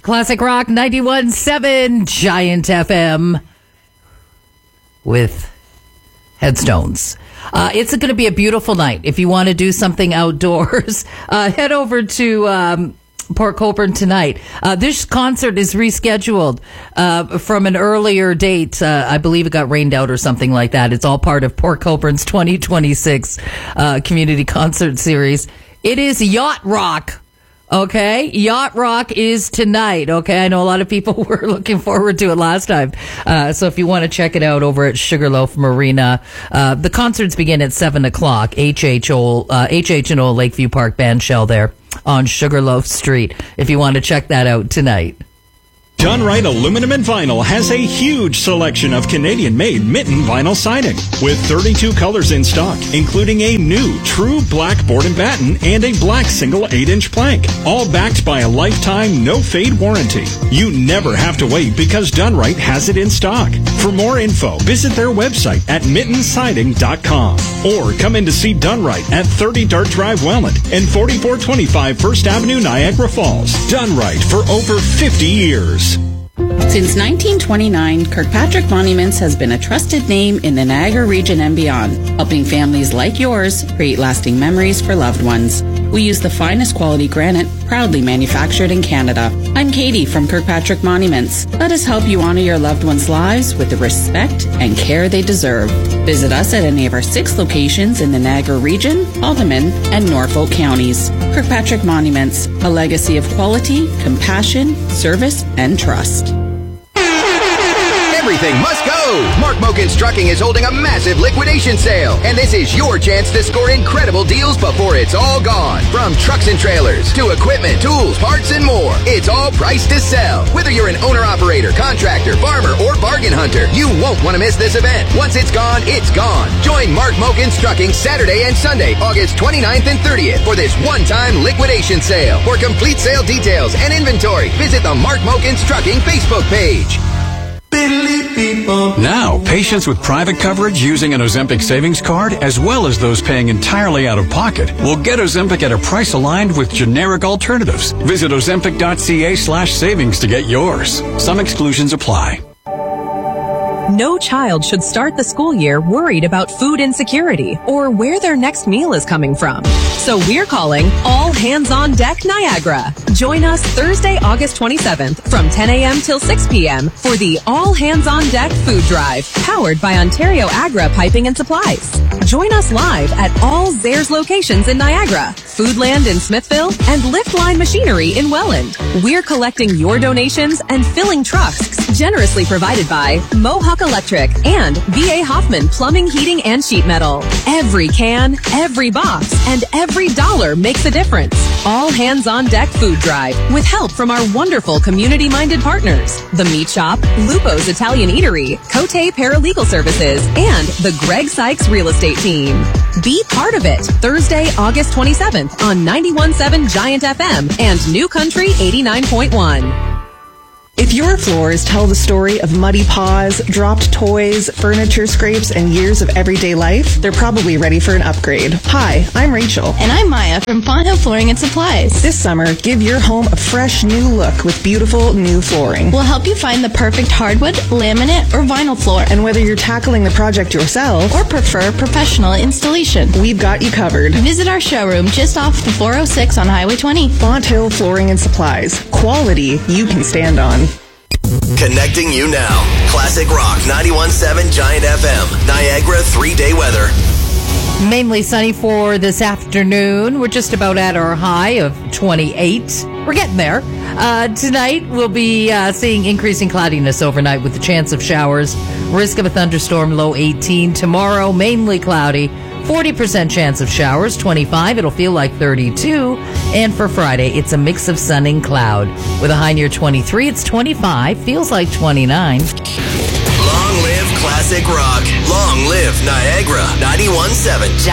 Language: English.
Classic Rock 91.7 Giant FM with Headstones. It's going to be a beautiful night. If you want to do something outdoors, head over to Port Colborne tonight. This concert is rescheduled from an earlier date. I believe it got rained out or something like that. It's all part of Port Colborne's 2026 community concert series. It is Yacht Rock. Okay, Yacht Rock is tonight. Okay, I know a lot of people were looking forward to it last time. So if you want to check it out over at Sugarloaf Marina, the concerts begin at 7 o'clock. HH&O Lakeview Park Band Shell there on Sugarloaf Street. If you want to check that out tonight. Done Right Aluminum and Vinyl has a huge selection of Canadian-made mitten vinyl siding with 32 colors in stock, including a new true black board and batten and a black single 8-inch plank, all backed by a lifetime no-fade warranty. You never have to wait because Done Right has it in stock. For more info, visit their website at mittensiding.com or come in to see Done Right at 30 Dart Drive, Welland and 4425 First Avenue, Niagara Falls. Done Right for over 50 years. Since 1929, Kirkpatrick Monuments has been a trusted name in the Niagara region and beyond, helping families like yours create lasting memories for loved ones. We use the finest quality granite, proudly manufactured in Canada. I'm Katie from Kirkpatrick Monuments. Let us help you honor your loved ones' lives with the respect and care they deserve. Visit us at any of our 6 locations in the Niagara region, Haldimand, and Norfolk counties. Kirkpatrick Monuments, a legacy of quality, compassion, service, and trust. Everything must go! Mark Mokins Trucking is holding a massive liquidation sale, and this is your chance to score incredible deals before it's all gone. From trucks and trailers to equipment, tools, parts, and more, it's all priced to sell. Whether you're an owner-operator, contractor, farmer, or bargain hunter, you won't want to miss this event. Once it's gone, it's gone. Join Mark Mokins Trucking Saturday and Sunday, August 29th and 30th for this one-time liquidation sale. For complete sale details and inventory, visit the Mark Mokins Trucking Facebook page. Now, patients with private coverage using an Ozempic savings card, as well as those paying entirely out of pocket, will get Ozempic at a price aligned with generic alternatives. Visit ozempic.ca/savings to get yours. Some exclusions apply. No child should start the school year worried about food insecurity or where their next meal is coming from. So we're calling All Hands on Deck Niagara. Join us Thursday, August 27th from 10 a.m. till 6 p.m. for the All Hands on Deck Food Drive, powered by Ontario Agra Piping and Supplies. Join us live at all Zehrs locations in Niagara, Foodland in Smithville, and Liftline Machinery in Welland. We're collecting your donations and filling trucks generously provided by Mohawk Electric and V.A. Hoffman Plumbing, Heating, and Sheet Metal. Every can, every box, and every dollar makes a difference. All Hands on Deck Food Drive with help from our wonderful community-minded partners, The Meat Shop, Lupo's Italian Eatery, Cote Paralegal Services, and the Greg Sykes Real Estate Team. Be part of it Thursday, August 27th on 91.7 Giant FM and New Country 89.1. If your floors tell the story of muddy paws, dropped toys, furniture scrapes, and years of everyday life, they're probably ready for an upgrade. Hi, I'm Rachel. And I'm Maya from Fonthill Flooring and Supplies. This summer, give your home a fresh new look with beautiful new flooring. We'll help you find the perfect hardwood, laminate, or vinyl floor. And whether you're tackling the project yourself or prefer professional installation, we've got you covered. Visit our showroom just off the 406 on Highway 20. Fonthill Flooring and Supplies. Quality you can stand on. Connecting you now. Classic Rock 91.7 Giant FM. Niagara 3-day weather. Mainly sunny for this afternoon. We're just about at our high of 28. We're getting there. Tonight, we'll be seeing increasing cloudiness overnight with the chance of showers. Risk of a thunderstorm, low 18. Tomorrow, mainly cloudy. 40% chance of showers, 25. It'll feel like 32. And for Friday, it's a mix of sun and cloud. With a high near 23, it's 25. Feels like 29. Long live Classic Rock. Long live Niagara 91.7.